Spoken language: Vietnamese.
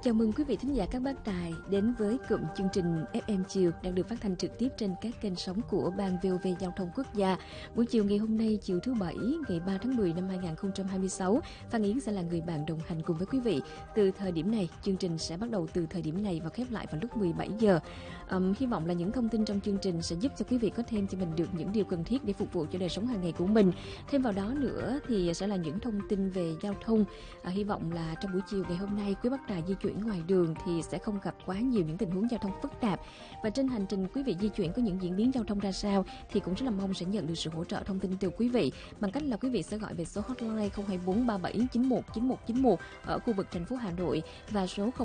Chào mừng quý vị thính giả các bác tài đến với cụm chương trình FM Chiều đang được phát thanh trực tiếp trên các kênh sóng của Ban VOV Giao thông Quốc gia. Buổi chiều ngày hôm nay, chiều thứ Bảy, ngày 3 tháng 10 năm 2026, Phan Yến sẽ là người bạn đồng hành cùng với quý vị. Từ thời điểm này, chương trình sẽ bắt đầu từ thời điểm này và khép lại vào lúc 17 giờ. Hy vọng là những thông tin trong chương trình sẽ giúp cho quý vị có thêm cho mình được những điều cần thiết để phục vụ cho đời sống hàng ngày của mình. Thêm vào đó nữa thì sẽ là những thông tin về giao thông. Hy vọng là trong buổi chiều ngày hôm nay, quý bác tài di chuyển ngoài đường thì sẽ không gặp quá nhiều những tình huống giao thông phức tạp. Và trên hành trình quý vị di chuyển có những diễn biến giao thông ra sao thì cũng rất là mong sẽ nhận được sự hỗ trợ thông tin từ quý vị bằng cách là quý vị sẽ gọi về số hotline 024 37 91 9191 ở khu vực thành phố Hà Nội và số